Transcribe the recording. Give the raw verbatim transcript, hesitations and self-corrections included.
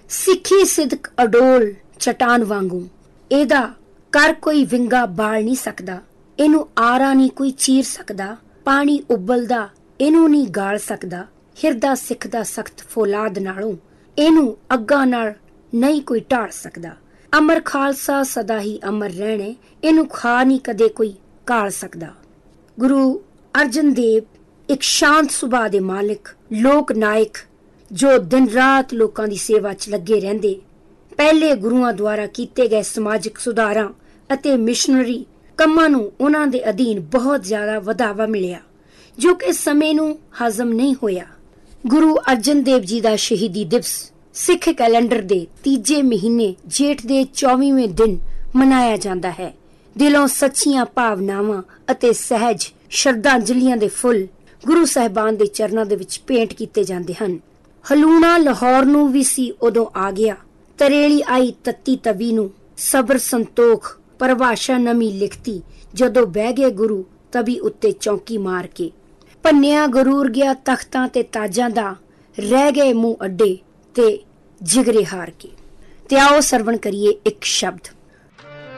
ਸਿੱਖੀ ਸਿਦਕ ਅਡੋਲ ਚਟਾਨ ਵਾਂਗੂ, ਇਹਦਾ ਕਰ ਕੋਈ ਵਿੰਗਾ ਬਾਲ ਨਹੀਂ ਸਕਦਾ, ਇਹਨੂੰ ਆਰਾ ਨਹੀਂ ਕੋਈ ਚੀਰ ਸਕਦਾ, ਪਾਣੀ ਉਬਲਦਾ ਇਹਨੂੰ ਨਹੀਂ ਗਾਲ ਸਕਦਾ, ਹਿਰਦਾ ਸਿੱਖ ਦਾ ਸਖਤ ਫੌਲਾਦ ਨਾਲੋਂ ਇਹਨੂੰ ਅੱਗਾ ਨਾਲ ਨਹੀਂ ਕੋਈ ਢਾਲ ਸਕਦਾ। ਅਮਰ ਖਾਲਸਾ ਸਦਾ ਹੀ ਅਮਰ ਰਹਿਣੇ, ਇਹਨੂੰ ਖਾ ਨਹੀਂ ਕਦੇ ਕੋਈ ਕਾਲ ਸਕਦਾ। ਗੁਰੂ ਅਰਜਨ ਦੇਵ ਇੱਕ ਸ਼ਾਂਤ ਸੁਭਾਅ ਦੇ ਮਾਲਿਕ, ਲੋਕ ਨਾਇਕ, ਜੋ ਦਿਨ ਰਾਤ ਲੋਕਾਂ ਦੀ ਸੇਵਾ 'ਚ ਲੱਗੇ ਰਹਿੰਦੇ, ਪਹਿਲੇ ਗੁਰੂਆਂ ਦੁਆਰਾ ਕੀਤੇ ਗਏ ਸਮਾਜਿਕ ਸੁਧਾਰਾਂ ਅਤੇ ਮਿਸ਼ਨਰੀ ਕੰਮਾਂ ਨੂੰ ਉਹਨਾਂ ਦੇ ਅਧੀਨ ਬਹੁਤ ਜ਼ਿਆਦਾ ਵਧਾਵਾ ਮਿਲਿਆ, ਜੋ ਕਿ ਸਮੇਂ ਨੂੰ ਹਜ਼ਮ ਨਹੀਂ ਹੋਇਆ। ਗੁਰੂ ਅਰਜਨ ਦੇਵ ਜੀ ਦਾ ਸ਼ਹੀਦੀ ਦਿਵਸ ਸਿੱਖ ਕੈਲੰਡਰ ਦੇ ਤੀਜੇ ਮਹੀਨੇ ਜੇਠ ਦੇ ਚੌਵੀਵੇਂ ਦਿਨ ਮਨਾਇਆ ਜਾਂਦਾ ਹੈ। ਦਿਲੋਂ ਸੱਚੀਆਂ ਭਾਵਨਾਵਾਂ ਅਤੇ ਸਹਿਜ ਸ਼ਰਧਾਂਜਲੀਆਂ ਦੇ ਫੁੱਲ ਗੁਰੂ ਸਾਹਿਬਾਨ ਦੇ ਚਰਨਾਂ ਦੇ ਵਿੱਚ ਭੇਂਟ ਕੀਤੇ ਜਾਂਦੇ ਹਨ। ਹਲੂਣਾ ਲਾਹੌਰ ਨੂੰ ਵੀ ਸੀ ਉਦੋਂ ਆ ਗਿਆ, ਤਰੇਲੀ ਆਈ ਤੱਤੀ ਤਵੀ ਨੂੰ, ਸਬਰ ਸੰਤੋਖ ਪਰਿਭਾਸ਼ਾ ਨਵੀਂ ਲਿਖਤੀ, ਜਦੋਂ ਬਹਿ ਗਏ ਗੁਰੂ ਤਵੀ ਉੱਤੇ ਚੌਂਕੀ ਮਾਰ ਕੇ। ਭੰਨਿਆ ਗਰੂਰ ਗਿਆ ਤਖਤਾਂ ਤੇ ਤਾਜਾਂ ਦਾ, ਰਹਿ ਗਏ ਮੂੰਹ ਅੱਡੇ ਤੇ ਜਿਗਰੇ ਹਾਰ ਕੇ। ਤੇ ਆਓ ਸਰਵਣ ਕਰੀਏ ਇੱਕ ਸ਼ਬਦ।